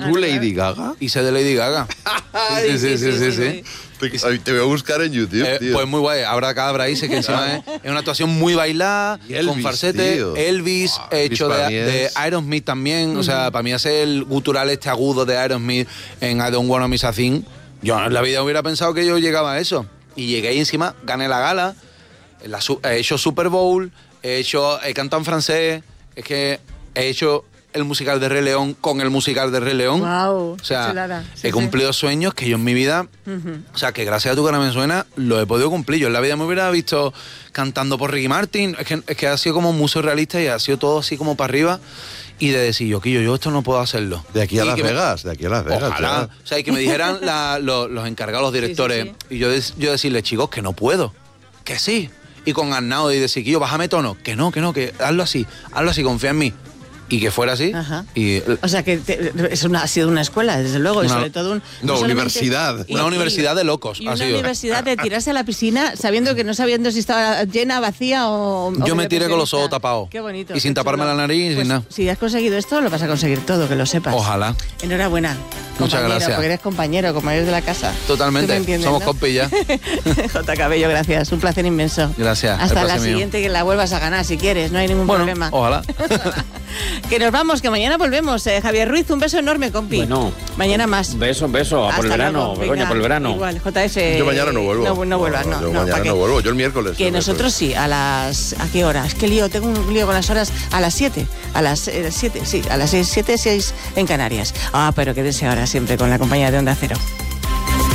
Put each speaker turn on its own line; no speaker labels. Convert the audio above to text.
¿Tú Lady Gaga?
Hice de Lady Gaga. Sí.
Te voy a buscar en YouTube, tío.
Pues muy guay. Habrá cadabra ahí, sé que encima es una actuación muy bailada,
Elvis,
con falsete.
tío.
Elvis, hecho de Aerosmith también. O sea, para mí hacer el gutural este agudo de Aerosmith en I Don't Wanna Miss a Thing. Yo en la vida hubiera pensado que yo llegaba a eso. Y llegué y encima gané la gala. He hecho Super Bowl, he cantado en francés, es que he hecho el musical de Rey León con el musical de Rey León.
Wow,
o sea,
chulada. Sí,
he cumplido sueños que yo en mi vida, o sea, que gracias a Tu Cara Me Suena lo he podido cumplir. Yo en la vida me hubiera visto cantando por Ricky Martin, es que ha sido como muy surrealista y ha sido todo así como para arriba. Y de decir, yo esto no puedo hacerlo.
De aquí a Las Vegas.
Ojalá.
Claro.
O sea, y que me dijeran los encargados, los directores, y yo decirles, chicos, que no puedo, que sí. Y con Arnau y decir, Quillo, bájame tono, que no, que hazlo así, confía en mí. Y que fuera así.
Ajá.
Y,
o sea, que ha sido una escuela, desde luego, y sobre todo
universidad.
Una universidad de locos.
Y una universidad de tirarse a la piscina sabiendo si estaba llena, vacía o...
Yo me tiré con los ojos tapados.
Qué bonito.
Y sin taparme la nariz y
pues,
sin nada.
Si has conseguido esto, lo vas a conseguir todo, que lo sepas.
Ojalá.
Enhorabuena.
Muchas gracias.
Porque eres compañero, de la casa.
Totalmente. Somos compis ya.
J. Cabello, gracias. Un placer inmenso.
Gracias.
Hasta la siguiente, que la vuelvas a ganar si quieres, no hay ningún problema.
Ojalá.
Que nos vamos, que mañana volvemos. Javier Ruiz, un beso enorme, compi.
Bueno.
Mañana más.
Beso, a por el verano, Begoña, por el verano.
Igual, JF.
Yo mañana no vuelvo.
No vuelvas, no.
Yo mañana no vuelvo, yo el miércoles.
Que nosotros sí, ¿a qué hora? Es que tengo un lío con las horas. A las 7. A las 7, sí. A las 6 en Canarias. Pero quédese ahora siempre con la compañía de Onda Cero.